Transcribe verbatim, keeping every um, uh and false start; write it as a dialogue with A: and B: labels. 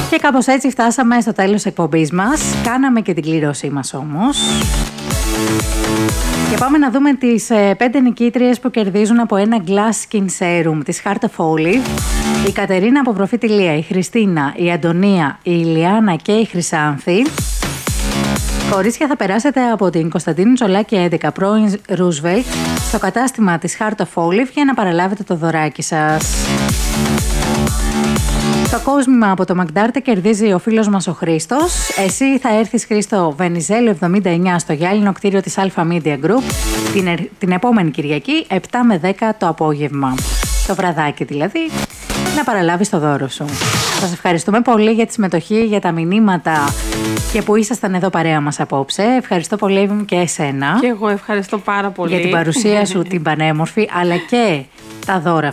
A: Και κάπως έτσι φτάσαμε στο τέλος της εκπομπής μας. Κάναμε και την κλήρωσή μας όμως. Και πάμε να δούμε τις ε, πέντε νικήτριες που κερδίζουν από ένα Glass Skin Serum της Heart of Olive. Η Κατερίνα από Προφήτη Λία, η Χριστίνα, η Αντωνία, η Ηλιάνα και η Χρυσάνθη. Κορίτσια, θα περάσετε από την Κωνσταντίνου Τσολάκη έντεκα πρώην Roosevelt στο κατάστημα της Heart of Olive για να παραλάβετε το δωράκι σας. Το κόσμημα από το Μαγντάρτε κερδίζει ο φίλος μας ο Χρήστος. Εσύ θα έρθεις, Χρήστο, Βενιζέλου εβδομήντα εννιά στο γυάλινο κτίριο της Alpha Media Group την, ερ... την επόμενη Κυριακή επτά με δέκα το απόγευμα. Το βραδάκι δηλαδή, να παραλάβεις το δώρο σου. Σας ευχαριστούμε πολύ για τη συμμετοχή, για τα μηνύματα και που ήσασταν εδώ παρέα μας απόψε. Ευχαριστώ πολύ και εσένα.
B: Και εγώ ευχαριστώ πάρα πολύ
A: για την παρουσία σου την πανέμορφη, αλλά και τα δώρα